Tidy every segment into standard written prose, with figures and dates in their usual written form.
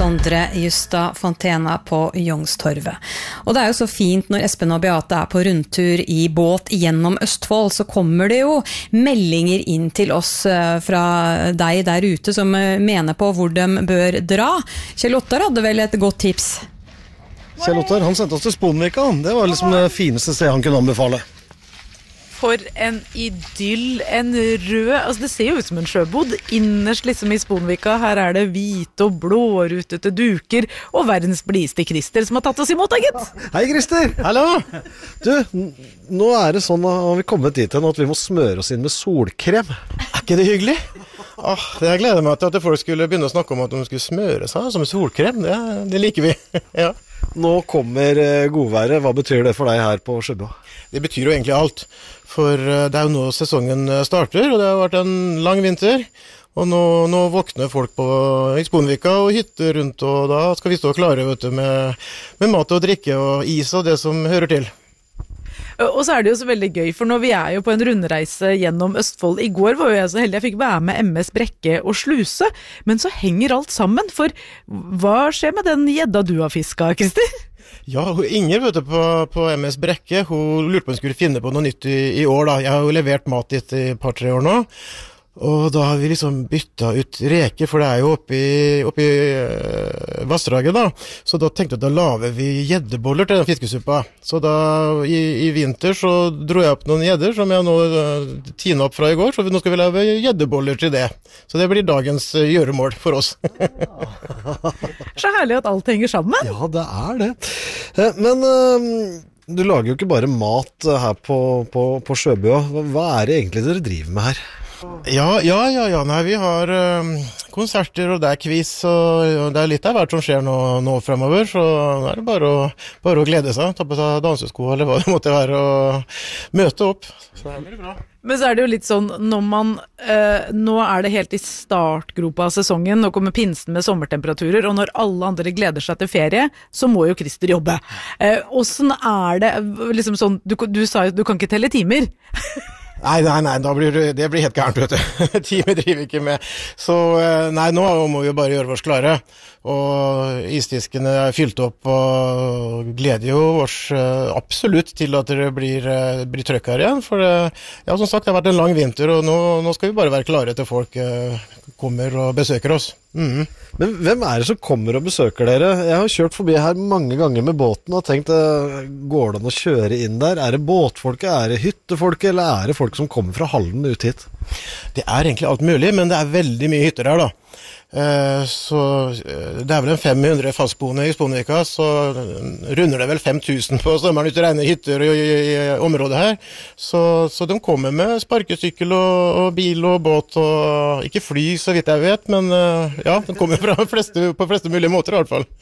Sondre Justad Fontena på Youngstorget. Og det jo så fint når Espen og Beate på rundtur i båt gjennom Østfold, så kommer det jo meldinger inn til oss fra deg der ute som mener på hvor de bør dra. Kjell Ottar hadde vel et godt tips? Kjell Ottar, han sendte oss til Sponvika. Det var liksom det fineste stedet han kunne anbefale. For en idyll, en rød, altså det ser jo ut som en sjøbod, innerst liksom i Sponvika, her det hvite og blårutete duker, og verdens blideste Christer som har tatt oss imot, gitt. Hei Christer! Hallo! Du, nå det sånn at vi kommet dit til at vi må smøre oss inn med solkrem. Ikke det hyggelig? Jeg gleder meg til at folk skulle begynne å snakke om at de skulle smøre seg som solkrem, det liker vi, ja. Nå kommer godværet. Hva betyr det for deg her på Sjøbua? Det betyr jo egentlig alt, for det jo nå sesongen starter, og det har vært en lang vinter, og nå våkner folk i Sponvika og hytter rundt, og da skal vi stå klare med mat og drikke og is og det som hører til. Og så det jo så veldig gøy, for nå vi jo på en rundreise gjennom Østfold. I går var jo jeg så heldig, jeg fikk være med MS Brekke og Sluse, men så henger alt sammen, for hva skjer med den gjedda du har fisket, Christer? Ja, Inger vet du, på MS Brekke, hun lurte på om hun skulle finne på noe nytt i år da. Jeg har jo levert mat dit i et par-tre år nå, og da har vi liksom byttet ut reker, for det jo oppi vassdraget da. Så da tenkte jeg at da laver vi gjeddeboller til den fiskesuppa. Så da i vinter så dro jeg opp noen gjedder som jeg nå tina opp fra i går, så nå skal vi lave gjeddeboller til det. Så det blir dagens gjøremål for oss. Så herlig at alt henger sammen. Ja, det det. Men du lager jo ikke bare mat her på Sjøbua. Hva det egentlig dere driver med her? Ja, nei, vi har konserter, og det quiz, og det litt av hvert som skjer nå fremover, så nå det bare å glede seg, ta på seg dansesko, eller hva det måtte være, og møte opp. Så det blir bra. Men så det jo litt sånn, når man, nå det helt i startgropa av sesongen, nå kommer pinsen med sommertemperaturer, og når alle andre gleder seg til ferie, så må jo Christer jobbe. Hvordan det, liksom sånn, du sa jo, du kan ikke telle timer. Nei, det blir helt gærent, vet du. Teamet driver ikke med. Så nei, nå må vi jo bare gjøre oss klare. Og isdiskene fylt opp, og gleder jo oss absolutt til at det blir trøkk her igjen. For ja, som sagt, det har vært en lang vinter, og nå skal vi bare være klare til folk kommer og besøker oss. Mm. Men hvem det som kommer og besøker dere? Jeg har kjørt forbi her mange ganger med båten og tenkt, går det an å kjøre inn der? Det båtfolket, det hyttefolket, eller det folk som kommer fra Halden ut hit? Det egentlig alt mulig, men det veldig mye hytter her da. Så det vel en 500 fastboende i Sponvika, så runder det vel 5000 på sommeren ut og regner hytter i området her. Så de kommer med sparkesykkel og bil og båt, og ikke fly så vidt jeg vet, men ja, de kommer på fleste mulige måter i hvert fall.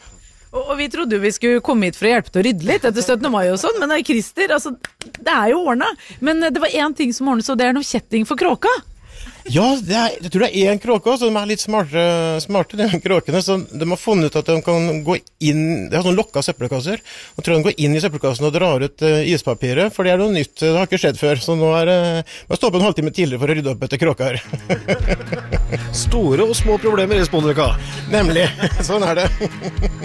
Og vi trodde jo vi skulle komme hit for å hjelpe til å rydde litt etter 17. mai og sånn, men Christer, altså, det jo ordnet. Men det var en ting som ordnet, så det noe kjetting for kråka. Ja, jeg tror det en kråke også, de litt smarte de kråkene, så de har funnet ut at de kan gå inn, det sånn lokka søppelkasser, og tror de går inn i søppelkassen og drar ut ispapiret, for det noe nytt, det har ikke skjedd før, så nå man står på en halvtime tidligere for å rydde opp etter kråka her. Store og små problemer i Sponvika. Nemlig, sånn det.